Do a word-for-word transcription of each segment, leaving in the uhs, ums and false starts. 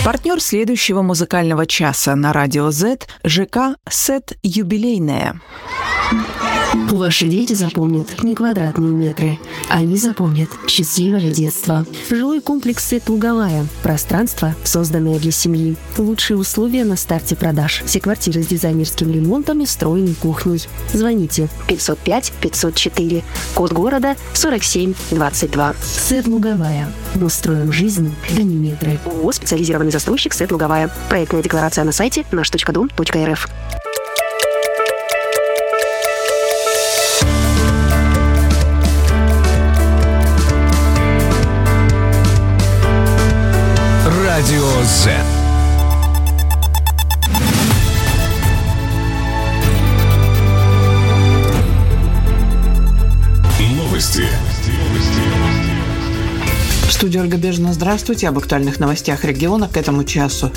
Партнер следующего музыкального часа на Радио Z – ЖК «Сет Юбилейная». Ваши дети запомнят не квадратные метры. Они запомнят счастливое детство. Жилой комплекс «Сет Луговая». Пространство, созданное для семьи. Лучшие условия на старте продаж. Все квартиры с дизайнерским ремонтом и встроенной кухней. Звоните пятьсот пять пятьсот четыре. Код города сорок семь двадцать два. «Сет Луговая». Мы строим жизнь, а не метры. ООО «Специализированный застройщик «Сет Луговая». Проектная декларация на сайте наш точка дом точка эр эф. Радио Z. Новости. В студии Ольга Бежина. Здравствуйте. Об актуальных новостях региона к этому часу.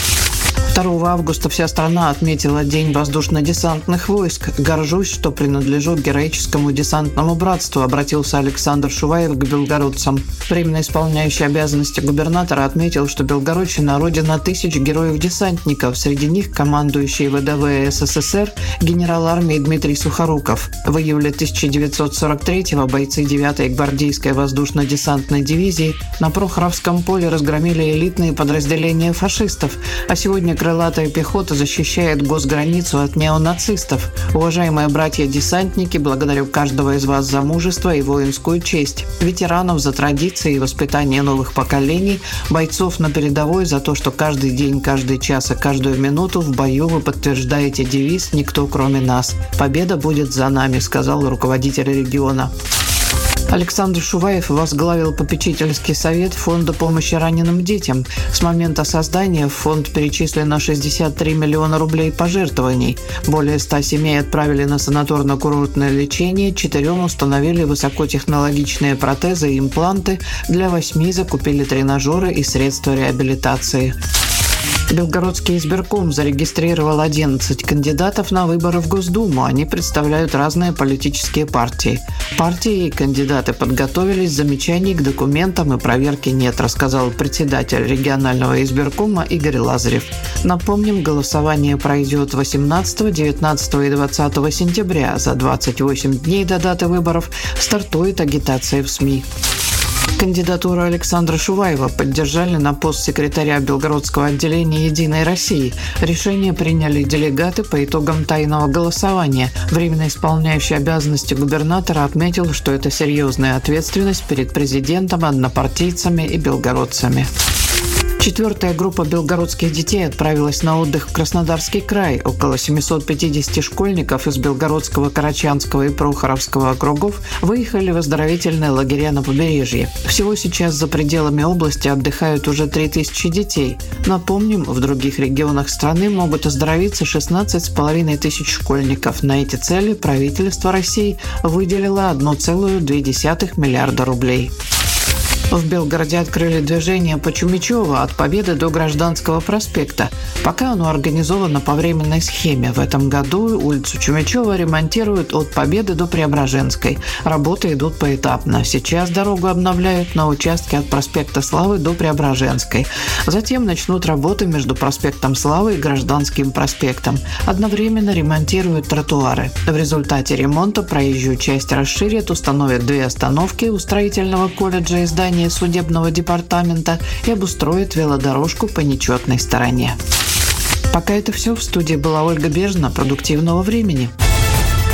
второго августа вся страна отметила День воздушно-десантных войск. «Горжусь, что принадлежу к героическому десантному братству», обратился Александр Шуваев к белгородцам. Временно исполняющий обязанности губернатора отметил, что Белгородчина – родина тысяч героев-десантников. Среди них командующий ВДВ СССР генерал армии Дмитрий Сухоруков. В июле тысяча девятьсот сорок третьего бойцы девятой гвардейской воздушно-десантной дивизии на Прохоровском поле разгромили элитные подразделения фашистов, а сегодня крылатая пехота защищает госграницу от неонацистов. Уважаемые братья-десантники, благодарю каждого из вас за мужество и воинскую честь. Ветеранов за традиции и воспитание новых поколений, бойцов на передовой за то, что каждый день, каждый час и каждую минуту в бою вы подтверждаете девиз «Никто, кроме нас». Победа будет за нами, сказал руководитель региона. Александр Шуваев возглавил попечительский совет Фонда помощи раненым детям. С момента создания в фонд перечислено шестьдесят три миллиона рублей пожертвований. Более ста семей отправили на санаторно-курортное лечение, четырем установили высокотехнологичные протезы и импланты, для восьми закупили тренажеры и средства реабилитации. Белгородский избирком зарегистрировал одиннадцать кандидатов на выборы в Госдуму. Они представляют разные политические партии. Партии и кандидаты подготовились, замечаний к документам и проверки нет, рассказал председатель регионального избиркома Игорь Лазарев. Напомним, голосование пройдет восемнадцатого, девятнадцатого и двадцатого сентября. За двадцать восемь дней до даты выборов стартует агитация в СМИ. Кандидатуру Александра Шуваева поддержали на пост секретаря Белгородского отделения «Единой России». Решение приняли делегаты по итогам тайного голосования. Временно исполняющий обязанности губернатора отметил, что это серьезная ответственность перед президентом, однопартийцами и белгородцами. Четвертая группа белгородских детей отправилась на отдых в Краснодарский край. Около семьсот пятьдесят школьников из Белгородского, Карачанского и Прохоровского округов выехали в оздоровительные лагеря на побережье. Всего сейчас за пределами области отдыхают уже три тысячи детей. Напомним, в других регионах страны могут оздоровиться шестнадцать с половиной тысяч школьников. На эти цели правительство России выделило один целых две десятых миллиарда рублей. В Белгороде открыли движение по Чумичева от Победы до Гражданского проспекта. Пока оно организовано по временной схеме. В этом году улицу Чумичева ремонтируют от Победы до Преображенской. Работы идут поэтапно. Сейчас дорогу обновляют на участке от проспекта Славы до Преображенской. Затем начнут работы между проспектом Славы и Гражданским проспектом. Одновременно ремонтируют тротуары. В результате ремонта проезжую часть расширят, установят две остановки у строительного колледжа и здания судебного департамента и обустроит велодорожку по нечетной стороне. Пока это все. В студии была Ольга Бежина. Продуктивного времени.